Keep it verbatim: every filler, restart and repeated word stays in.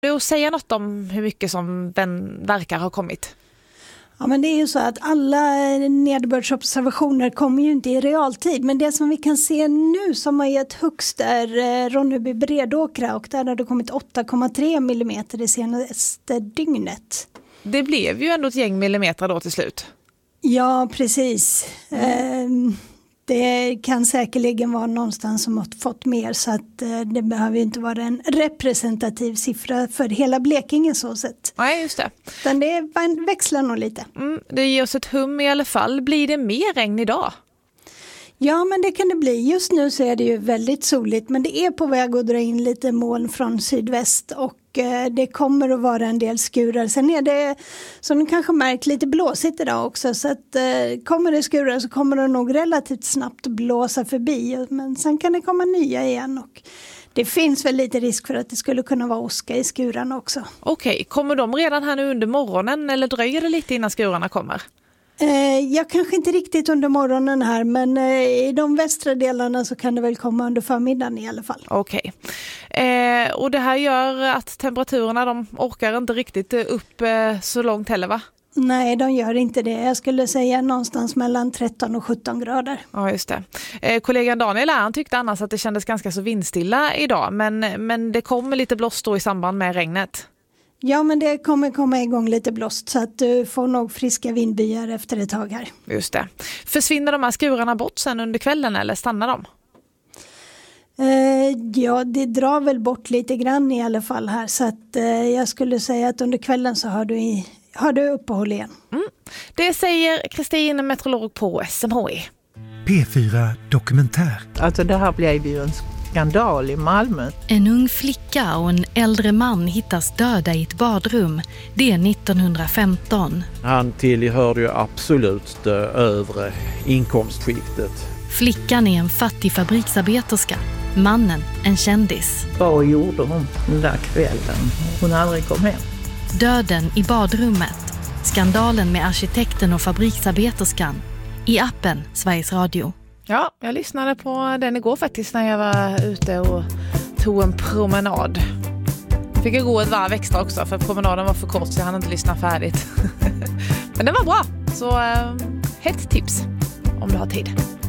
Du säga något om hur mycket som vän verkar ha kommit? Ja, men det är ju så att alla nederbördsobservationer kommer ju inte i realtid, men det som vi kan se nu som har gett högst är Ronneby Bredåkra, och där har det kommit åtta komma tre millimeter det senaste dygnet. Det blev ju ändå ett gäng millimeter då till slut. Ja, precis. Mm. Det kan säkerligen vara någonstans som har fått mer, så att det behöver inte vara en representativ siffra för hela Blekinge så sett. Nej, just det. Men det växlar nog lite. Mm, det ger oss ett hum i alla fall. Blir det mer regn idag? Ja, men det kan det bli. Just nu så är det ju väldigt soligt, men det är på väg att dra in lite moln från sydväst, och eh, det kommer att vara en del skurar. Sen är det, som ni kanske märkt, lite blåsigt idag också, så att eh, kommer det skurar så kommer det nog relativt snabbt blåsa förbi, men sen kan det komma nya igen, och det finns väl lite risk för att det skulle kunna vara åska i skurarna också. Okej, kommer de redan här nu under morgonen, eller dröjer det lite innan skurarna kommer? Jag kanske inte riktigt under morgonen här, men i de västra delarna så kan det väl komma under förmiddagen i alla fall. Okej. Eh, och det här gör att temperaturerna, de orkar inte riktigt upp eh, så långt heller, va? Nej, de gör inte det. Jag skulle säga någonstans mellan tretton och sjutton grader. Ja, just det. Eh, kollegan Daniel han tyckte annars att det kändes ganska så vindstilla idag, men, men det kommer lite blåst då i samband med regnet. Ja, men det kommer komma igång lite blåst, så att du får nog friska vindbyar efter ett tag här. Just det. Försvinner de här skurarna bort sen under kvällen, eller stannar de? Eh, ja, det drar väl bort lite grann i alla fall här, så att eh, jag skulle säga att under kvällen så har du, i, har du uppehåll igen. Mm. Det säger Kristin, meteorolog på S M H I. P fyra Dokumentär. Alltså det här blev ju en skandal i Malmö. En ung flicka och en äldre man hittas döda i ett badrum. Det är nittonhundrafemton. Han tillhörde ju absolut det övre inkomstskiktet. Flickan är en fattig fabriksarbeterska. Mannen en kändis. Vad gjorde hon den där kvällen? Hon aldrig kom hem. Döden i badrummet. Skandalen med arkitekten och fabriksarbeterskan. I appen Sveriges Radio. Ja, jag lyssnade på den igår faktiskt när jag var ute och tog en promenad. Fick jag gå ett varv extra också, för promenaden var för kort så jag hann inte lyssna färdigt. Men den var bra, så äh, hett tips om du har tid.